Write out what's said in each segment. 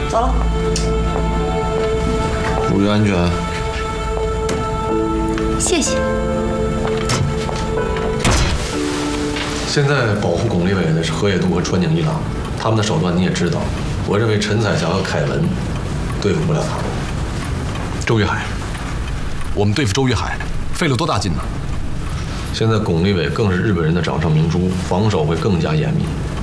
走了。 注意安全。 谢谢。 现在保护巩立伟的是河野渡和川井一郎，他们的手段你也知道。我认为陈彩霞和凯文对付不了他们。 周玉海，我们对付周玉海费了多大劲呢？ 现在巩立伟更是日本人的掌上明珠，防守会更加严密。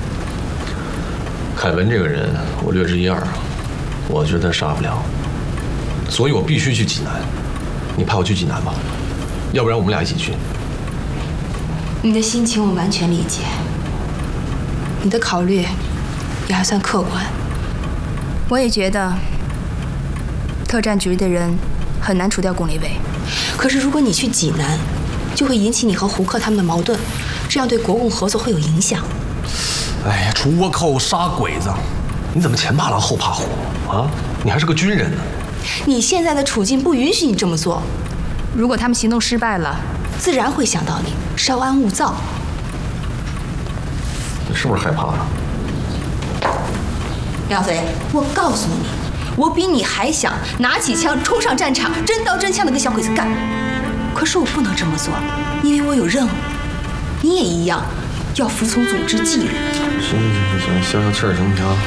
凯文这个人我略知一二，我觉得他杀不了，所以我必须去济南。你派我去济南吧，要不然我们俩一起去。 你的心情我完全理解，你的考虑也还算客观。我也觉得特战局的人很难除掉巩立伟，可是如果你去济南，就会引起你和胡克他们的矛盾，这样对国共合作会有影响。 哎呀，除倭寇杀鬼子，你怎么前怕狼后怕虎啊？你还是个军人呢。 你现在的处境不允许你这么做。如果他们行动失败了，自然会想到你，稍安勿躁。 你是不是害怕了？ 梁飞，我告诉你，我比你还想拿起枪冲上战场，真刀真枪的跟小鬼子干。可是我不能这么做，因为我有任务。你也一样，要服从组织纪律。 行，消消气儿行不行？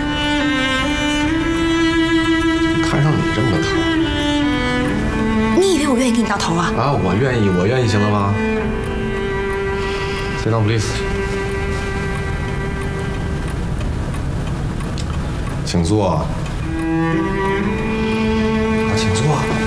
摊上你这么个头， 你以为我愿意给你当头啊？ 啊，我愿意，行了吧 ？Sit down, please。请坐。啊，请坐。